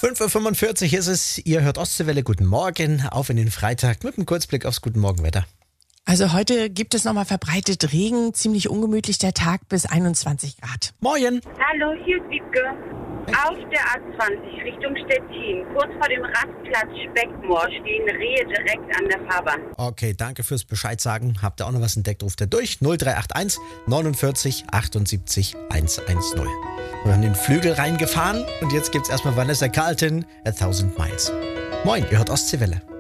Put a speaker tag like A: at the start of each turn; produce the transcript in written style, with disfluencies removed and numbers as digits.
A: 5:45 Uhr ist es, ihr hört Ostseewelle, guten Morgen, auf in den Freitag mit einem Kurzblick aufs Guten Morgenwetter.
B: Also heute gibt es nochmal verbreitet Regen, ziemlich ungemütlich der Tag bis 21 Grad.
A: Moin!
C: Hallo, hier ist Wiebke. Auf der A20 Richtung Stettin, kurz vor dem Rastplatz Speckmoor, stehen Rehe direkt an der Fahrbahn.
A: Okay, danke fürs Bescheid sagen. Habt ihr auch noch was entdeckt, ruft ihr durch. 0381 49 78 110. Wir haben den Flügel reingefahren und jetzt gibt's erstmal Vanessa Carlton, 1000 Miles. Moin, ihr hört Ostseewelle.